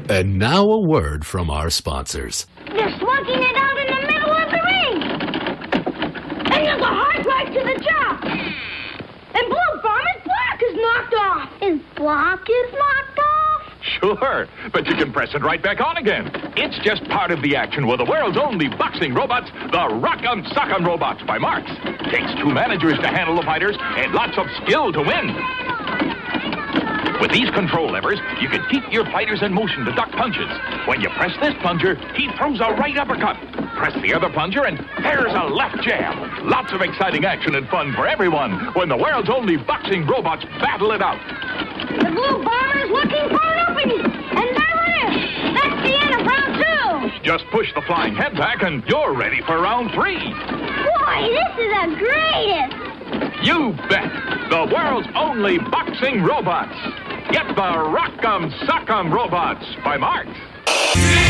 And now a word from our sponsors. They're slugging it out in the middle of the ring. And there's a hard drive to the jaw. And Blue Bomber's block is knocked off. His block is knocked off? Sure, but you can press it right back on again. It's just part of the action with the world's only boxing robots, the Rock'em Sock'em Robots by Marx. Takes 2 managers to handle the fighters and lots of skill to win. With these control levers, you can keep your fighters in motion to duck punches. When you press this plunger, he throws a right uppercut. Press the other plunger, and there's a left jab. Lots of exciting action and fun for everyone when the world's only boxing robots battle it out. The Blue Bomber's looking for an opening. And there it is. That's the end of round 2. Just push the flying head back, and you're ready for round 3. Boy, this is the greatest. You bet. The world's only boxing robots. Get the Rock'em Sock'em Robots by Marx.